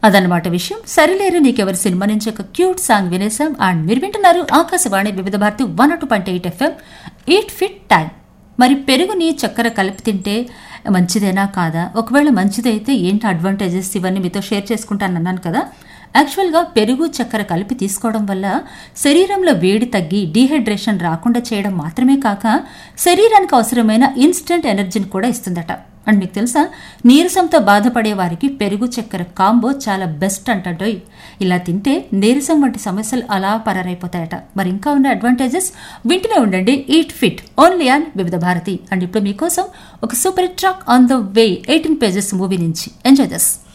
అదనమాట విషయం. సరిలేరు నీకెవరి సినిమా నుంచి ఒక క్యూట్ సాంగ్ వినేసాం. అండ్ మీరు వింటున్నారు ఆకాశవాణి వివిధ Bharati 102.8 FM eat fit time. మరి పెరుగుని చక్కెర కలిపి తింటే మంచిదేనా కాదా, ఒకవేళ మంచిదైతే ఏంటి అడ్వాంటేజెస్, ఇవన్నీ మీతో షేర్ చేసుకుంటానన్నాను కదా. యాక్చువల్గా పెరుగు చక్కెర కలిపి తీసుకోవడం వల్ల శరీరంలో వేడి తగ్గి డీహైడ్రేషన్ రాకుండా చేయడం మాత్రమే కాక శరీరానికి అవసరమైన ఇన్స్టెంట్ ఎనర్జీని కూడా ఇస్తుందట. అండ్ మీకు తెలుసా, నీరసంతో బాధపడే వారికి పెరుగు చక్కెర కాంబో చాలా బెస్ట్ అంటోయ్. ఇలా తింటే నీరసం వంటి సమస్యలు అలా పరారైపోతాయట. మరి ఇంకా ఉన్న అడ్వాంటేజెస్ వింటూనే ఉండండి. ఈట్ ఫిట్ ఓన్లీ ఆన్ వివిధ భారతి. అండ్ ఇప్పుడు మీకోసం ఒక super track on the way 18 Pages movie నుంచి. Enjoy this.